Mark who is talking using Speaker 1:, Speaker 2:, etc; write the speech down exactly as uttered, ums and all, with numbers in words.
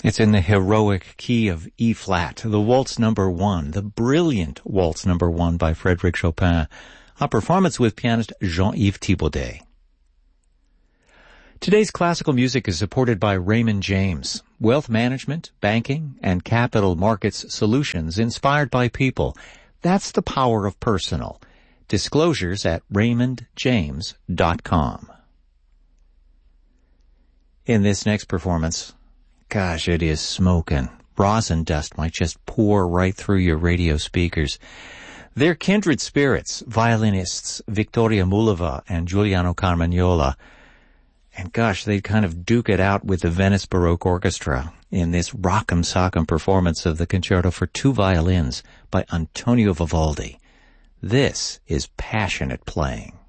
Speaker 1: It's in the heroic key of E-flat, the waltz number one, the brilliant waltz number one by Frédéric Chopin, a performance with pianist Jean-Yves Thibaudet. Today's classical music is supported by Raymond James, wealth management, banking, and capital markets solutions inspired by people. That's the power of personal. Disclosures at raymond james dot com. In this next performance, gosh, it is smoking. Rosin dust might just pour right through your radio speakers. They're kindred spirits, violinists Victoria Mulova and Giuliano Carmagnola. And gosh, they kind of duke it out with the Venice Baroque Orchestra in this rock'em sock'em performance of the Concerto for Two Violins by Antonio Vivaldi. This is passionate playing.